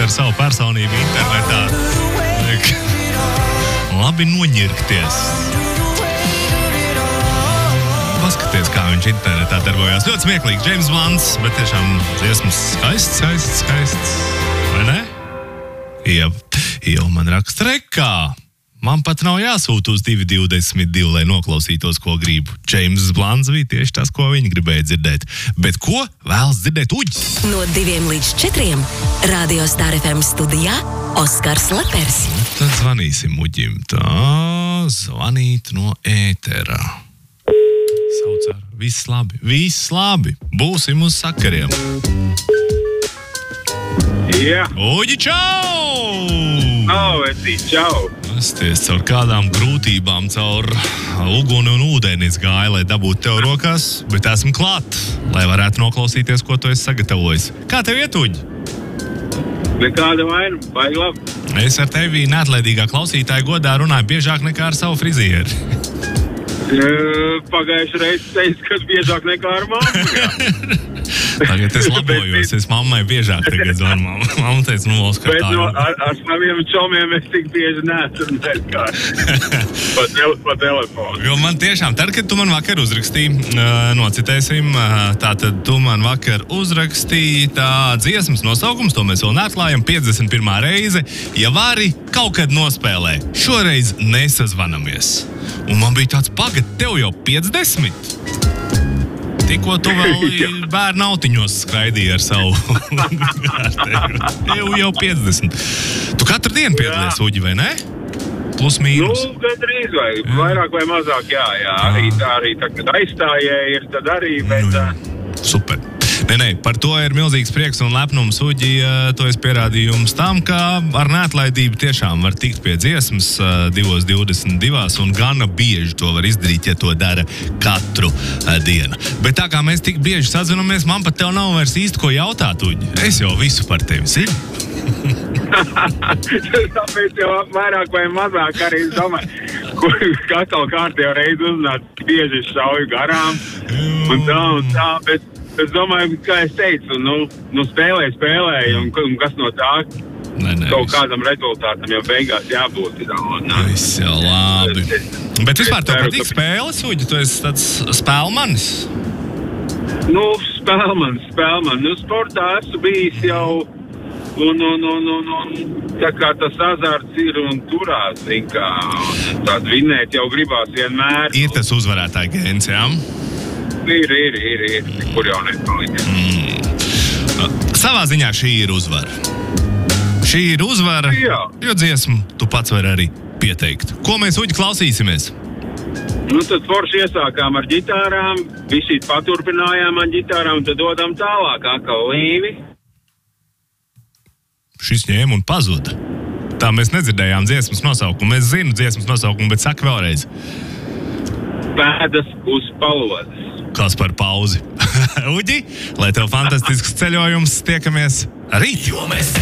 ar savu personību internetā. Labi noņirkties. Paskaties, kā viņš internetā darbojās. Ļoti smieklīgs James Blunts, bet tiešām dziesmas skaists. Vai ne? Jau man raksta rekā. Man pat nav jāsūta uz 222, lai noklausītos, ko gribu. James Blunts bija tieši tas, ko viņi gribēja dzirdēt. Bet ko vēlas dzirdēt Uģis? No 2 līdz 4 Radio Star FM studijā Oskars Lepers. Tad zvanīsim Uģim. Tā, zvanīt no ētera. Sauc ar viss labi. Būsim uz sakariem. Jā. Uģi, čau! Čau! Es caur kādām grūtībām, caur uguni un ūdeni gāju, lai dabūtu tev rokās, bet esmu klāt, lai varētu noklausīties, ko tu esi sagatavojis. Kā tev iet, Uģi? Nekāda vaina, baigi labi. Es ar tevi neatlaidīgā klausītāja godā runāju biežāk nekā ar savu frizieri. Pagājuši reizi teicu, ka biežāk nekā ar mammu. Tagad es labojos, es mammai biežāk tagad zvanu. Mamma teica, Oskar, tā jau. Bet ar saviem čomiem es tik bieži neesmu pa telefonu. Jo man tiešām, tad, kad tu man vakar uzrakstīji, nocitēsim, tātad tu man vakar uzrakstīji tā dziesmas nosaukums, to mēs vēl neatklājam, 51. reize, ja vari, kaut kad nospēlē. Šoreiz nesazvanamies. Un man bija tāds, pagad, tev jau 50. Tikko tu vēl bērnu autiņos skraidīji ar savu tev jau 50. Tu katru dienu piedalies, Uģi, vai ne? Plus mīnus. Nu, gandrīz vai vairāk vai mazāk, jā. Arī tā, kad aizstājēji ir, tad arī, bet... Super. Nē, par to ir milzīgs prieks un lepnums, Uģi, to es pierādījums tam, ka ar neatlaidību tiešām var tikt pie dziesmas 2:22 un gana bieži to var izdarīt, ja to dara katru dienu. Bet tā kā mēs tik bieži sazinamies, man pat tev nav vairs īsti ko jautāt, Uģi. Es jau visu par tevi zinu. Tāpēc jau vairāk vai mazāk arī es domāju, katru kārtējo reizi uznāc bieži šauju garām un tā, bet es domāju, kā es teicu, spēlēju, un kas no tā kaut kādam rezultātam jau beigās jābūt. Viss jau labi. Bet vispār tev patīk spēles, Uģi? Tu esi tāds spēlmanis? Spēlmanis. Sportā esmu bijis jau, un tā kā tas azarts ir un turās, tād vinnēt jau gribās vienmēr. Ir tas uzvarētāja gēns, jā? Ir, kur jau nepaliks. Savā ziņā šī ir uzvara. Šī ir uzvara, jo dziesmu tu pats vari arī pieteikt. Ko mēs, Uģi, klausīsimies? Tad forši iesākām ar ģitārām, visi paturpinājām ar ģitārām, un tad dodam tālāk atkal līvi. Šis ņēma un pazuda. Tā mēs nedzirdējām dziesmas nosaukumu. Mēs zinu dziesmas nosaukumu, bet saka vēlreiz. Pēdas uz palodas. Kas par pauzi? Uģi, lai tev fantastisks ceļojums, tiekamies rīt!